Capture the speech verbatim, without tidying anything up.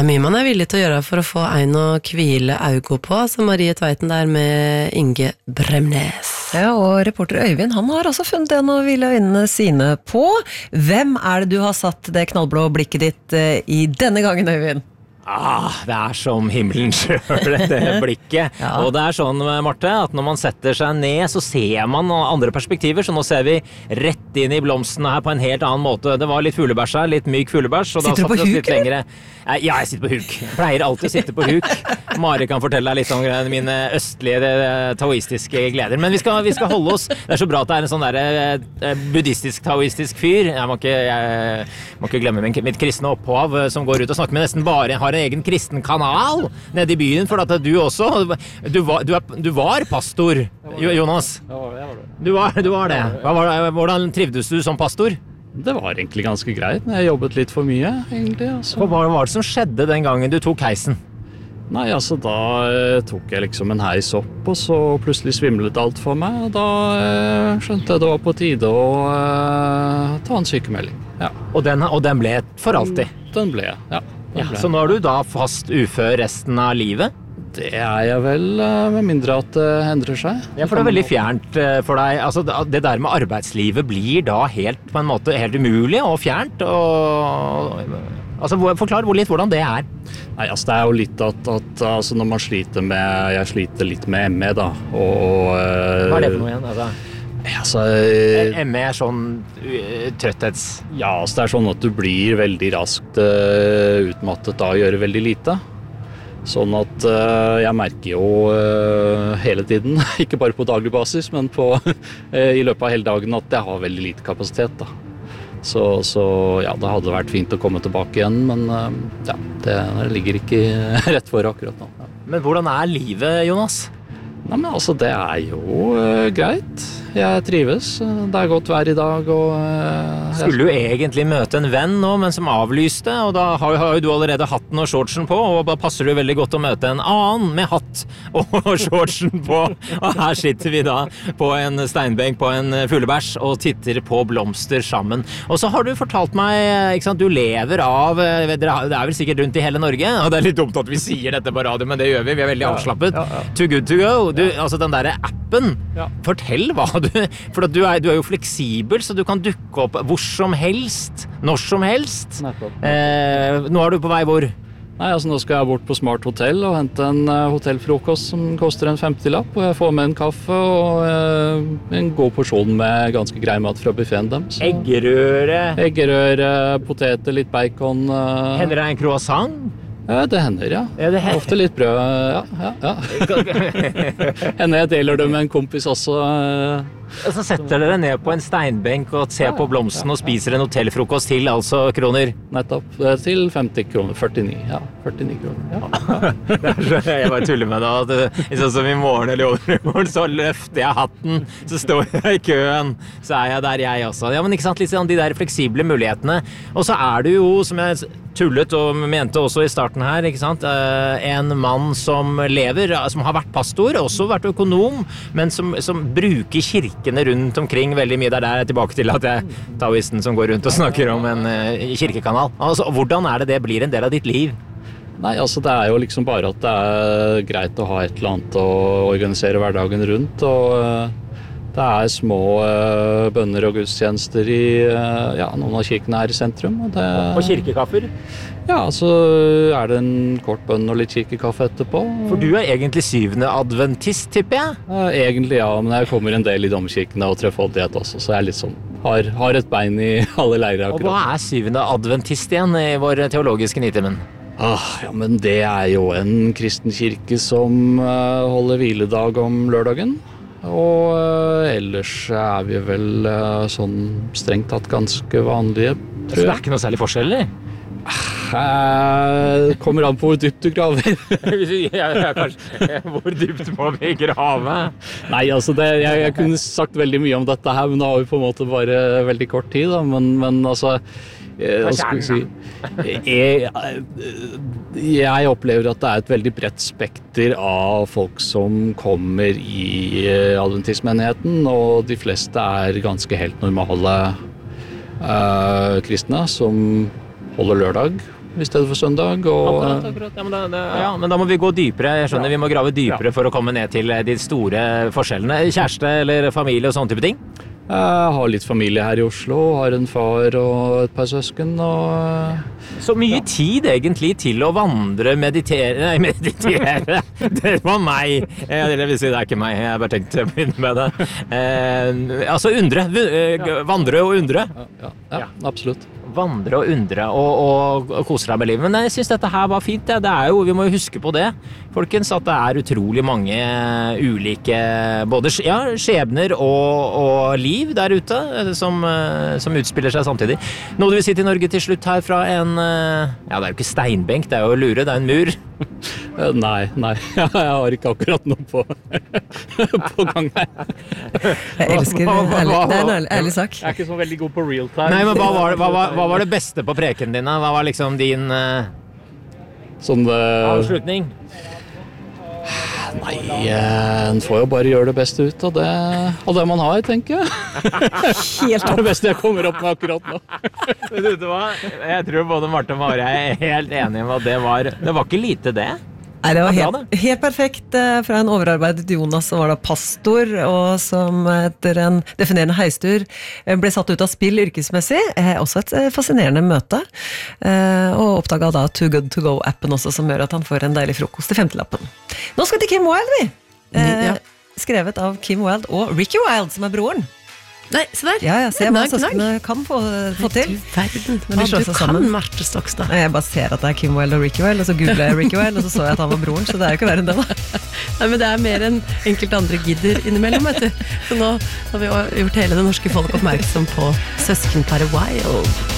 er mye man er villig til å gjøre for å få en å hvile augo på, så Marie Tveiten der med Inge Bremnes. Ja, og reporter Øyvind, han har også funnet en å hvile øynene sine på. Hvem er det du har satt det knallblå blikket ditt i denne gangen, Øyvind? Ah, det er som himmelen selv, dette blikket. Ja. Og det er sånn, Marte, at når man setter seg ned, så ser man andre perspektiver, så nå ser vi rett inn i blomstene her på en helt annen måte. Det var litt fuglebærs her, litt myk fuglebærs, og da sitter du på huk, eller? Ja, jeg sitter på huk. Jeg pleier alltid å sitte på huk. Mari kan fortelle deg litt om mine østlige taoistiske gleder. Men vi skal, vi skal holde oss. Det er så bra at det er en sånn der buddhistisk-taoistisk fyr. Jeg må ikke, jeg må ikke glemme min, mitt kristne opphav, som går ut og snakker med nesten bare, har en egen kristen kanal nede i byen, for at du også, du var, du er, du var pastor, Jonas. Du var, du var det. Hva var det. Hvordan trivdes du som pastor? Det var egentlig ganske greit. Jeg jobbet litt for mye, egentlig. Altså. Hva var det som skjedde den gangen du tok heisen? Nei, altså da eh, tok jeg liksom en heis opp, og så plutselig svimlet alt for meg, og da eh, skjønte jeg det var på tide å eh, ta en sykemelding. Ja. Og, den, og den ble for alltid? Den ble, ja. Den ja. ble. Så nå er du da fast ufør resten av livet? Det er jeg vel, med mindre at det endrer seg. Ja, for det er veldig fjernt for deg. Altså, det der med arbeidslivet blir da helt, på en måte, helt umulig og fjernt. Og, altså, forklar litt hvordan det er. Nei, altså det er jo litt at, at altså, når man sliter med, jeg sliter litt med M E da. Og, hva er det for noe igjen? Altså? Altså, M E er sånn uh, trøtthets... Ja, altså det er sånn at du blir veldig raskt uh, utmattet da og gjør veldig lite. Sånn at uh, jeg merker jo uh, hele tiden, ikke bare på daglig basis, men på, uh, i løpet av hele dagen at jeg har veldig lite kapasitet da. Så, så ja, det hadde vært fint å komme tilbake igjen, men uh, ja, det ligger ikke rett for akkurat nå. Ja. Men hvordan er livet, Jonas? Nei, men altså, det er jo uh, greit. Jeg trives. Det er godt vær i dag, og... Uh, Skulle du egentlig møte en venn nå, men som avlyste, og da har, har jo du allerede hatten og shortsen på, og da passer du veldig godt å møte en annen med hatt og shortsen på. Og her sitter vi da på en steinbenk på en fuglebærs og titter på blomster sammen. Og så har du fortalt meg, ikke sant, du lever av, det er vel sikkert rundt i hele Norge, og det er litt dumt at vi sier dette på radio, men det gjør vi, vi er veldig avslappet. Ja, ja, ja. Too good to go. Du, altså den der appen, ja. Fortell hva du, for du er, du er jo fleksibel, så du kan dukke opp hvor som helst, når som helst. Eh, nå er du på vei hvor? Nei, altså nå skal jeg bort på Smart Hotel og hente en uh, hotellfrokost som koster en femti-lapp, og jeg får med en kaffe og uh, en god porsjon med ganske grei mat fra buffeten dem. Så. Eggerøre? Eggerøre, poteter, litt bacon. Uh, Hender det en croissant? Ja, det hender, ja. ja det hender. Ofte litt brød, ja. ja, ja. Hender jeg deler det med en kompis også. Og så setter dere ned på en steinbenk og ser ja, på blomsten ja, ja. Og spiser en hotellfrokost til, altså kroner? Nettopp, til femti kroner, førtini, ja, førtini kroner. Ja. Det er så, jeg bare tuller med det, at sånn som i morgen eller over i morgen, så løfter jeg hatten, så står jeg i køen, så er jeg der jeg også. Ja, men ikke sant, litt sånn de der fleksible mulighetene. Og så er du jo, som jeg tullet og mente også i starten her, ikke sant, en mann som lever, som har vært pastor, også vært økonom, men som, som bruker kirkene rundt omkring veldig mye. Der er jeg tilbake til at jeg taoisten som går rundt og snakker om en uh, kirkekanal. Altså, hvordan er det det blir en del av ditt liv? Nei, altså det er jo liksom bare at det er greit å ha et eller annet å organisere hverdagen rundt, og uh, det er små uh, bønner og gudstjenester i uh, ja, noen av kirkene her i sentrum. Og, det, og kirkekaffer? Ja, så er det en kort bønn og litt kirkekaffe etterpå. For du er egentlig syvende adventist, tipper jeg? Uh, egentlig ja, men jeg kommer en del i domkirkene og treffoldighet også, så jeg er litt sånn, har, har et bein i alle leirer akkurat. Og hva er syvende adventist igjen i vår teologiske nitimen? Ah, ja, men det er jo en kristen kirke som uh, holder hviledag om lørdagen. Og uh, ellers er vi vel uh, sånn strengt tatt ganske vanlige, tror jeg. Så det er ikke noe særlig forskjell, eller? Uh, kommer an på hvor dypt du graver. ja, ja, kanskje. Hvor dypt må vi grave? Nei, altså, det, jeg, jeg kunne sagt veldig mye om dette her, men da har vi på en måte bare veldig kort tid, da. Men, men altså... Hva skal vi si? Jeg, jeg opplever at det er et veldig bredt spekter av folk som kommer i adventismenigheten, og de fleste er ganske helt normale uh, kristne som holder lørdag i stedet for søndag. Og, Akkurat, akkurat. Ja, men, da, det, ja, men da må vi gå dypere. Jeg skjønner, vi må grave dypere for å komme ned til de store forskjellene. Kjæreste eller familie og sånne type ting? Jeg har litt familie her i Oslo, har en far og et par søsken. Og Så mye tid egentlig til å vandre, meditere Nei, meditere! Det var meg! Jeg, det vil si, det er ikke meg. Jeg har bare tenkt å begynne med det. Eh, altså undre. Vandre og undre. ja, ja, absolutt. Vandre og undre og, og, og kose deg med livet. Men jeg synes dette her var fint. Det, det er jo, vi må jo huske på det, folkens, at det er utrolig mange ulike både ja, skjebner og, og liv der ute som, som utspiller seg samtidig. Noe du vil si til Norge til slutt her fra en ja, det er jo ikke steinbenk, det er jo lure, det er en mur. Nei, nei. Jeg har ikke akkurat noe på, på gang her. Jeg elsker ærlig, det er en ærlig, ærlig sak. Jeg er ikke så veldig god på real time. Nei, men hva var, det, hva, var, hva var det beste på preken din? Hva var liksom din uh, Sånn uh, avslutning? Nei, en får jo bare gjøre det beste ut av det, av det man har, tenker jeg. Helt det beste jeg kommer opp med akkurat nå. Vet du hva? Jeg tror både Marte og Mari er helt enige med at det var, det var ikke lite det. Nei, det var Det var helt, bra, helt perfekt eh, fra en overarbeidet Jonas som var da pastor, og som etter en definerende heistur eh, ble satt ut av spill yrkesmessig. Eh, også et eh, fascinerende møte. Eh, og oppdaget da Too Good To Go-appen også, som gjør at han får en deilig frokost i femtelappen. Nå skal vi til Kim Wilde, vi! Eh, Ja. Skrevet av Kim Wilde og Ricky Wilde, som er broren. Nei, se der. Ja, ja, se hva Knagg, knagg. søskene kan få, få til. Du verden. Når de Ja, slår du seg kan sammen. Marte Stokstad. Jeg bare ser at det er Kim Wilde og Ricky Wilde, og så googlet jeg Ricky Wilde, og så så jeg at han var broren, så det er jo ikke verre enn det da. Nei, men det er mer enn enkelte andre gidder innimellom, vet du. Så nå har vi gjort hele det norske folk oppmerksom på søskenparet Wilde.